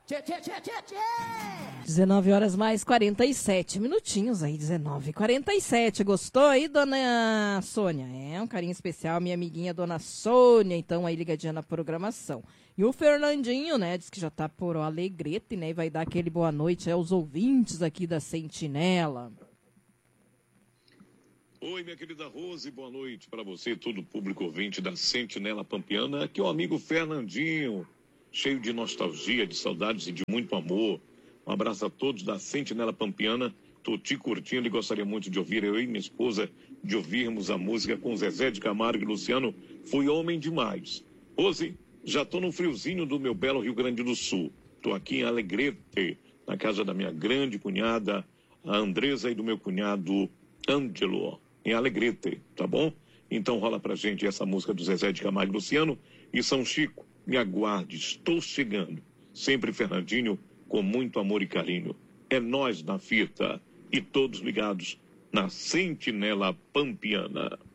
19 horas mais 47 minutinhos aí, 19h47. Gostou aí, dona Sônia? É um carinho especial, minha amiguinha dona Sônia, então aí ligadinha na programação. E o Fernandinho, né, diz que já tá por Alegrete, né, e vai dar aquele boa noite aos ouvintes aqui da Sentinela. Oi, minha querida Rose, boa noite para você, todo o público ouvinte da Sentinela Pampiana. Aqui é o amigo Fernandinho, cheio de nostalgia, de saudades e de muito amor. Um abraço a todos da Sentinela Pampiana. Tô te curtindo e gostaria muito de ouvir, eu e minha esposa, de ouvirmos a música com Zezé de Camargo e Luciano. Fui homem demais. Rose, já tô no friozinho do meu belo Rio Grande do Sul. Tô aqui em Alegrete, na casa da minha grande cunhada, a Andresa, e do meu cunhado Ângelo, em Alegrete, tá bom? Então rola pra gente essa música do Zezé de Camargo e Luciano. E São Chico, me aguarde, estou chegando. Sempre Fernandinho, com muito amor e carinho. É nós na fita e todos ligados na Sentinela Pampiana.